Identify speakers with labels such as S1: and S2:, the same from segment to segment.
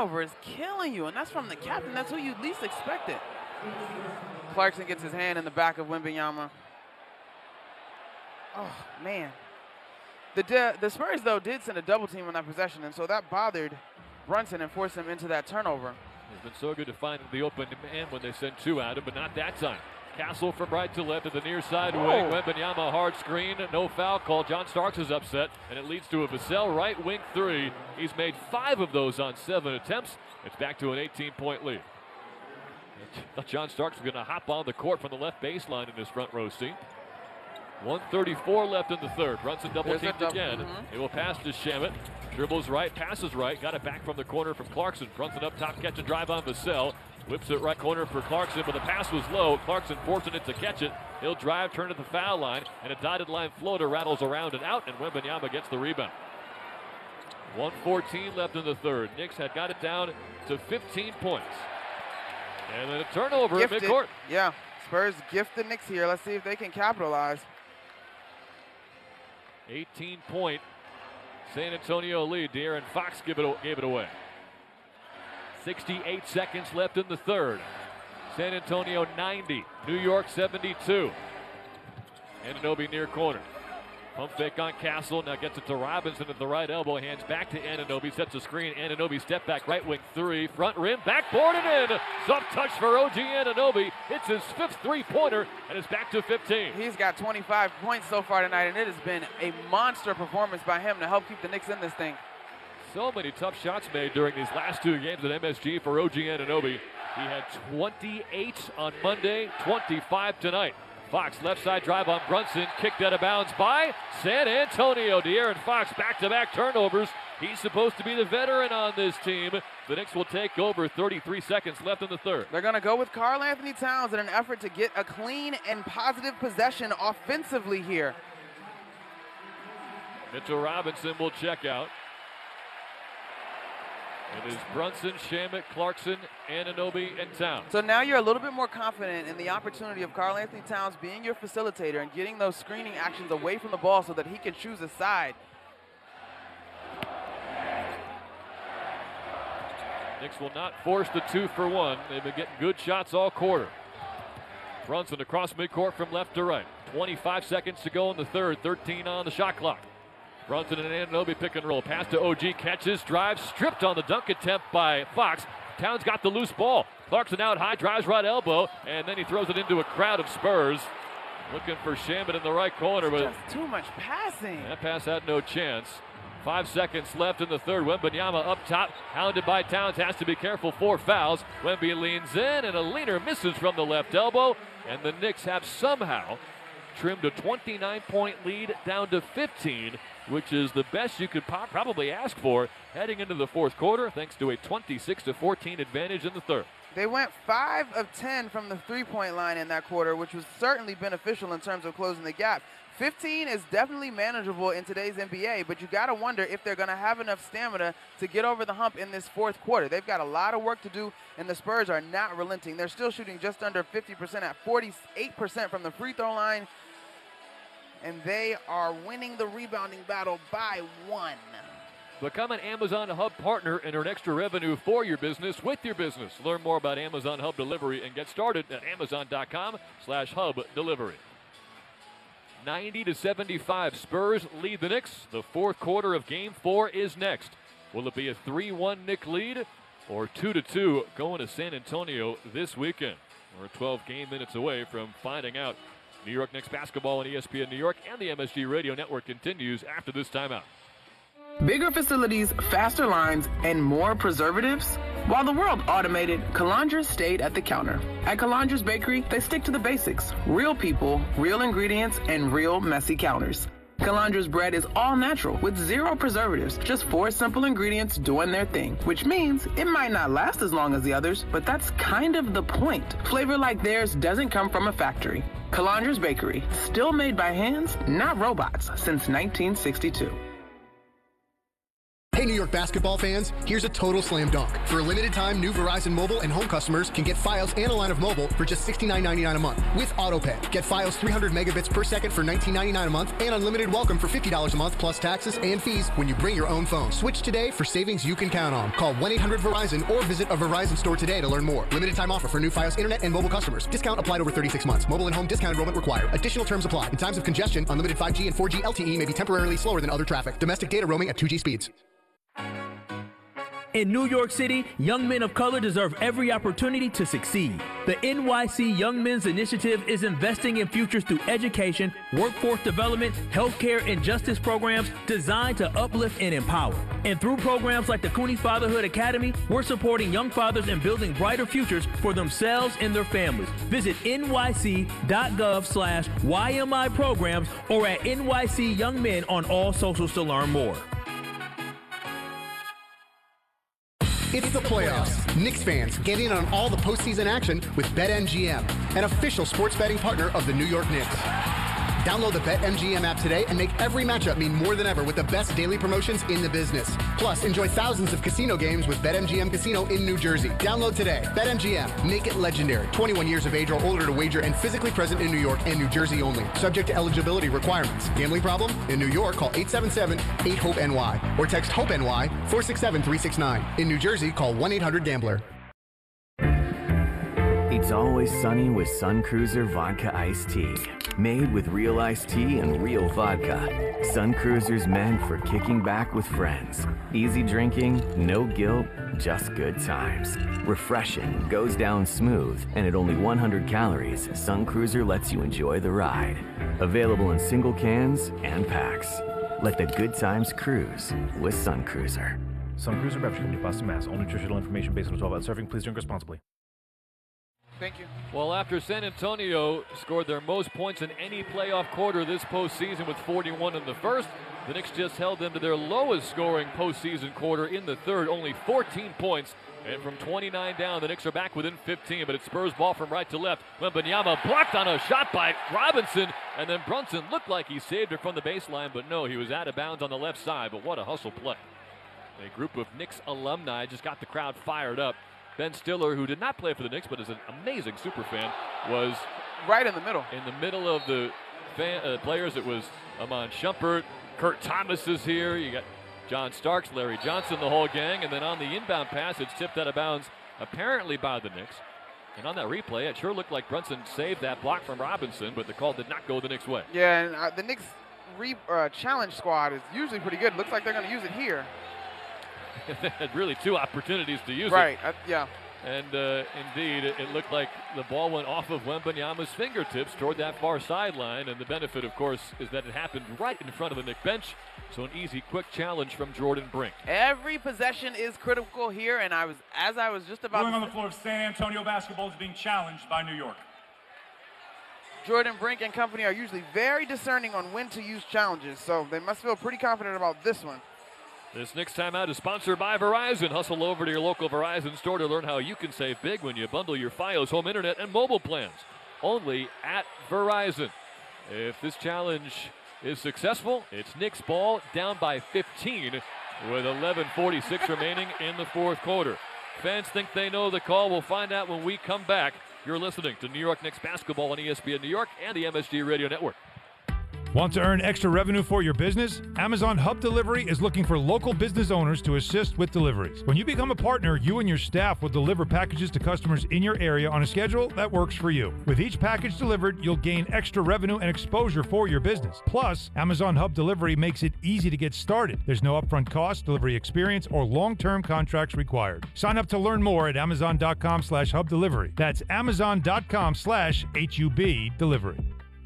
S1: turnover is killing you, and that's from the captain. That's who you least expect it. Clarkson gets his hand in the back of Wembanyama. Oh, man. The Spurs, though, did send a double team on that possession, and so that bothered Brunson and forced him into that turnover.
S2: It's been so good to find the open man when they send two at him, but not that time. Castle from right to left at the near side wing. Wembanyama hard screen, no foul call. John Starks is upset, and it leads to a Vassell right wing three. He's made 5 of those on 7 attempts. It's back to an 18-point lead. John Starks is going to hop on the court from the left baseline in his front row seat. 1:34 left in the third. Brunson double teamed again. It will pass to Shamet. Dribbles right, passes right. Got it back from the corner from Clarkson. Brunson up top, catch and drive on Vassell. Whips it right corner for Clarkson, but the pass was low. Clarkson forcing it to catch it. He'll drive, turn to the foul line, and a dotted line floater rattles around and out, and Wembanyama gets the rebound. 1:14 left in the third. Knicks had got it down to 15 points. And then a turnover at midcourt.
S1: Yeah, Spurs gift the Knicks here. Let's see if they can capitalize.
S2: 18-point San Antonio lead. De'Aaron Fox gave it away. 68 seconds left in the third. San Antonio 90, New York 72. Anunoby near corner. Pump fake on Castle, now gets it to Robinson at the right elbow, hands back to Anunoby, sets a screen. Anunoby step back, right wing three, front rim, backboard and in. Soft touch for OG Anunoby. It's his 5th three-pointer, and it's back to 15.
S1: He's got 25 points so far tonight, and it has been a monster performance by him to help keep the Knicks in this thing.
S2: So many tough shots made during these last 2 games at MSG for OG Anunoby. He had 28 on Monday, 25 tonight. Fox left side drive on Brunson, kicked out of bounds by San Antonio. De'Aaron Fox back-to-back turnovers. He's supposed to be the veteran on this team. The Knicks will take over. 33 seconds left in the third.
S1: They're going to go with Karl Anthony Towns in an effort to get a clean and positive possession offensively here.
S2: Mitchell Robinson will check out. It is Brunson, Shamet, Clarkson, Anunoby, and Towns.
S1: So now you're a little bit more confident in the opportunity of Karl Anthony Towns being your facilitator and getting those screening actions away from the ball so that he can choose a side.
S2: Knicks will not force the 2-for-1. They've been getting good shots all quarter. Brunson across midcourt from left to right. 25 seconds to go in the third, 13 on the shot clock. Brunson and Anunoby pick and roll. Pass to OG, catches, drives, stripped on the dunk attempt by Fox. Towns got the loose ball. Clarkson out high, drives right elbow, and then he throws it into a crowd of Spurs. Looking for Shamet in the right corner, but
S1: just too much passing.
S2: That pass had no chance. 5 seconds left in the third. Wembanyama up top, hounded by Towns, has to be careful. 4 fouls. Wemby leans in, and a leaner misses from the left elbow, and the Knicks have somehow trimmed a 29-point lead down to 15, which is the best you could probably ask for heading into the fourth quarter, thanks to a 26-14 advantage in the third.
S1: They went 5 of 10 from the three-point line in that quarter, which was certainly beneficial in terms of closing the gap. 15 is definitely manageable in today's NBA, but you got to wonder if they're going to have enough stamina to get over the hump in this fourth quarter. They've got a lot of work to do, and the Spurs are not relenting. They're still shooting just under 50% at 48% from the free throw line, and they are winning the rebounding battle by 1.
S2: Become an Amazon Hub partner and earn extra revenue for your business with your business. Learn more about Amazon Hub Delivery and get started at amazon.com/hub delivery. 90-75, Spurs lead the Knicks. The fourth quarter of Game 4 is next. Will it be a 3-1 Knick lead or 2-2 going to San Antonio this weekend? We're 12 game minutes away from finding out. New York Knicks basketball on ESPN New York and the MSG Radio Network continues after this timeout.
S1: Bigger facilities, faster lines, and more preservatives? While the world automated, Calandra stayed at the counter. At Calandra's Bakery, they stick to the basics. Real people, real ingredients, and real messy counters. Calandra's bread is all natural with 0 preservatives, just 4 simple ingredients doing their thing, which means it might not last as long as the others, but that's kind of the point. Flavor like theirs doesn't come from a factory. Calandra's Bakery, still made by hands, not robots, since 1962.
S3: Hey, New York basketball fans, here's a total slam dunk. For a limited time, new Verizon mobile and home customers can get Fios and a line of mobile for just $69.99 a month with AutoPay. Get Fios 300 megabits per second for $19.99 a month and unlimited welcome for $50 a month plus taxes and fees when you bring your own phone. Switch today for savings you can count on. Call 1-800-VERIZON or visit a Verizon store today to learn more. Limited time offer for new Fios internet and mobile customers. Discount applied over 36 months. Mobile and home discount enrollment required. Additional terms apply. In times of congestion, unlimited 5G and 4G LTE may be temporarily slower than other traffic. Domestic data roaming at 2G speeds.
S4: In New York City, young men of color deserve every opportunity to succeed. The NYC Young Men's Initiative is investing in futures through education, workforce development, healthcare, and justice programs designed to uplift and empower. And through programs like the Cooney Fatherhood Academy, we're supporting young fathers and building brighter futures for themselves and their families. Visit nyc.gov/YMI programs or at NYC Young Men on all socials to learn more.
S3: It's the playoffs. Knicks fans, get in on all the postseason action with BetMGM, an official sports betting partner of the New York Knicks. Download the BetMGM app today and make every matchup mean more than ever with the best daily promotions in the business. Plus, enjoy thousands of casino games with BetMGM Casino in New Jersey. Download today. BetMGM. Make it legendary. 21 years of age or older to wager and physically present in New York and New Jersey only. Subject to eligibility requirements. Gambling problem? In New York, call 877-8-HOPE-NY or text HOPE-NY 467-369. In New Jersey, call 1-800-GAMBLER.
S5: It's always sunny with Sun Cruiser Vodka Iced Tea. Made with real iced tea and real vodka. Sun Cruiser's meant for kicking back with friends. Easy drinking, no guilt, just good times. Refreshing, goes down smooth, and at only 100 calories, Sun Cruiser lets you enjoy the ride. Available in single cans and packs. Let the good times cruise with Sun Cruiser.
S6: Sun Cruiser Beverage Company, Boston, Mass. All nutritional information based on 12-ounce serving. Please drink responsibly.
S1: Thank you.
S2: Well, after San Antonio scored their most points in any playoff quarter this postseason with 41 in the first, the Knicks just held them to their lowest scoring postseason quarter in the third, only 14 points. And from 29 down, the Knicks are back within 15, but it's Spurs ball from right to left. Wembanyama blocked on a shot by Robinson, and then Brunson looked like he saved it from the baseline, but no, he was out of bounds on the left side, but what a hustle play. A group of Knicks alumni just got the crowd fired up. Ben Stiller, who did not play for the Knicks but is an amazing super fan, was
S1: right in the middle.
S2: In the middle of the players, it was Amon Shumpert. Kurt Thomas is here. You got John Starks, Larry Johnson, the whole gang. And then on the inbound pass, it's tipped out of bounds, apparently by the Knicks. And on that replay, it sure looked like Brunson saved that block from Robinson, but the call did not go the Knicks' way.
S1: Yeah, and the Knicks challenge squad is usually pretty good. Looks like they're going to use it here.
S2: They had really two opportunities to use it.
S1: Right, yeah.
S2: And indeed, it looked like the ball went off of Wembanyama's fingertips toward that far sideline. And the benefit, of course, is that it happened right in front of the Knicks bench. So an easy, quick challenge from Jordan Brink.
S1: Every possession is critical here. And as I was just about
S7: going on the floor of San Antonio basketball is being challenged by New York.
S1: Jordan Brink and company are usually very discerning on when to use challenges. So they must feel pretty confident about this one.
S2: This next timeout is sponsored by Verizon. Hustle over to your local Verizon store to learn how you can save big when you bundle your Fios home internet and mobile plans. Only at Verizon. If this challenge is successful, it's Knicks ball down by 15 with 11:46 remaining in the fourth quarter. Fans think they know the call. We'll find out when we come back. You're listening to New York Knicks basketball on ESPN New York and the MSG Radio Network.
S8: Want to earn extra revenue for your business? Amazon Hub Delivery is looking for local business owners to assist with deliveries. When you become a partner, you and your staff will deliver packages to customers in your area on a schedule that works for you. With each package delivered, you'll gain extra revenue and exposure for your business. Plus, Amazon Hub Delivery makes it easy to get started. There's no upfront cost, delivery experience, or long-term contracts required. Sign up to learn more at Amazon.com/Hub Delivery. That's Amazon.com/HUB Delivery.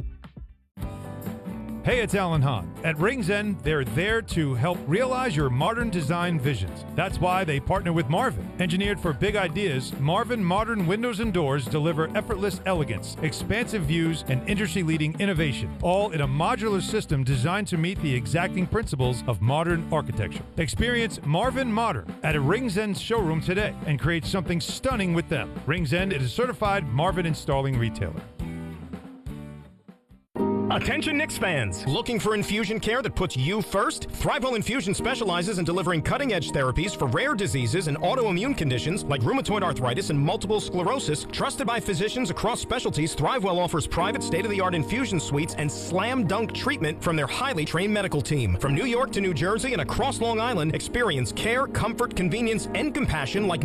S8: Hey, it's Alan Hahn. At Rings End, they're there to help realize your modern design visions. That's why they partner with Marvin. Engineered for big ideas, Marvin modern windows and doors deliver effortless elegance, expansive views, and industry-leading innovation, all in a modular system designed to meet the exacting principles of modern architecture. Experience Marvin Modern at a Rings End showroom today and create something stunning with them. Rings End is a certified Marvin installing retailer.
S9: Attention Knicks fans! Looking for infusion care that puts you first? ThriveWell Infusion specializes in delivering cutting-edge therapies for rare diseases and autoimmune conditions like rheumatoid arthritis and multiple sclerosis. Trusted by physicians across specialties, ThriveWell offers private state-of-the-art infusion suites and slam-dunk treatment from their highly trained medical team. From New York to New Jersey and across Long Island, experience care, comfort, convenience, and compassion like